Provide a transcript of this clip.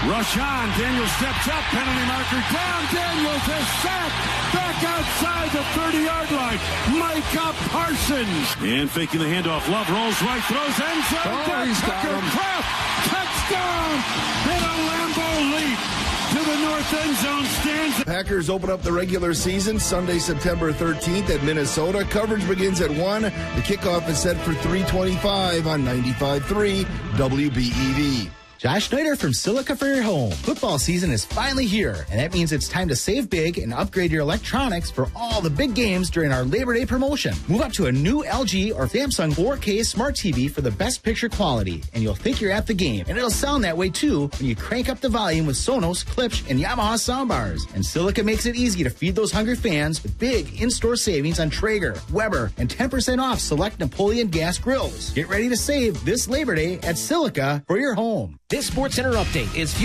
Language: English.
Rush on. Daniels steps up. Penalty marker down. Daniels is sacked. Back outside the 30-yard line. Micah Parsons. And faking the handoff. Love rolls right. Throws end zone. He's got him. Touchdown. And a Lambeau leap to the north end zone stands. Packers open up the regular season Sunday, September 13th at Minnesota. Coverage begins at 1. The kickoff is set for 3:25 on 95.3 WBEV. Josh Schneider from Silica for your home. Football season is finally here, and that means it's time to save big and upgrade your electronics for all the big games during our Labor Day promotion. Move up to a new LG or Samsung 4K smart TV for the best picture quality, and you'll think you're at the game. And it'll sound that way too when you crank up the volume with Sonos, Klipsch, and Yamaha soundbars. And Silica makes it easy to feed those hungry fans with big in-store savings on Traeger, Weber, and 10% off select Napoleon gas grills. Get ready to save this Labor Day at Silica for your home. This SportsCenter update is